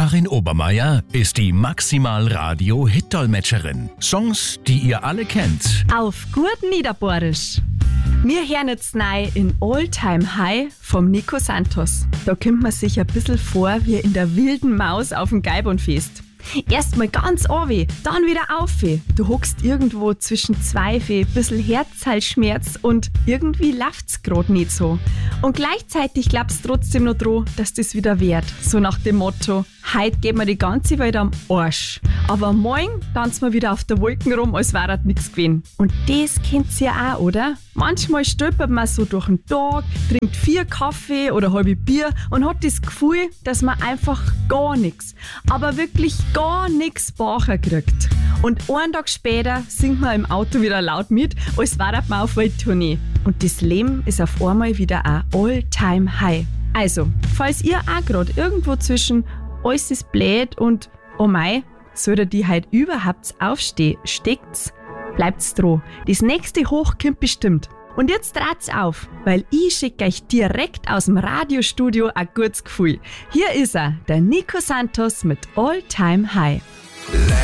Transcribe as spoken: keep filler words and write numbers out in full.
Karin Obermeier ist die Maximal-Radio-Hit-Dolmetscherin. Songs, die ihr alle kennt. Auf gut Niederbohrisch. Wir hören jetzt neu in All Time High vom Nico Santos. Da kommt man sich ein bisschen vor wie in der wilden Maus auf dem Gaibonfest. Erstmal ganz runter, dann wieder auf. Du hockst irgendwo zwischen zwei Fee, bisschen Herzhalsschmerz und irgendwie läuft's grad nicht so. Und gleichzeitig glaubst du trotzdem noch dran, dass das wieder wird. So nach dem Motto, heute geht mir die ganze Welt am Arsch. Aber morgen tanzen wir wieder auf der Wolken rum, als wäre nichts gewesen. Und das kennt ihr ja auch, oder? Manchmal stolpert man so durch den Tag, trinkt vier Kaffee oder halbe Bier und hat das Gefühl, dass man einfach gar nichts, aber wirklich gar nichts bacher kriegt. Und einen Tag später singt man im Auto wieder laut mit, als wäre man auf Welttournee. Und das Leben ist auf einmal wieder ein All-Time-High. Also, falls ihr auch gerade irgendwo zwischen alles ist blöd und oh mei, soll die heute überhaupt aufstehen, steckt's, bleibt's dran. Das nächste Hoch kommt bestimmt. Und jetzt dreht's auf, weil ich schicke euch direkt aus dem Radiostudio ein gutes Gefühl. Hier ist er, der Nico Santos mit All Time High.